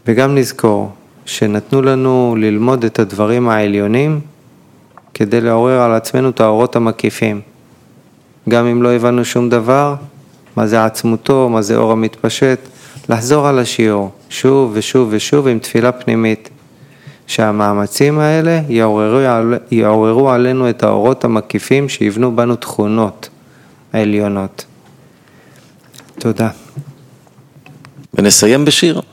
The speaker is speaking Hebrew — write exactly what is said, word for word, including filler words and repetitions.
וגם נזכור שנתנו לנו ללמוד את הדברים העליונים כדי לעורר על עצמנו את האורות המקיפים. גם אם לא הבנו שום דבר, מה זה עצמותו, מה זה אור המתפשט, לחזור על השיעור שוב ושוב ושוב עם תפילה פנימית. שהמאמצים האלה יעוררו, יעוררו עלינו את האורות המקיפים שיבנו בנו תכונות העליונות. תודה. ונסיים בשיר.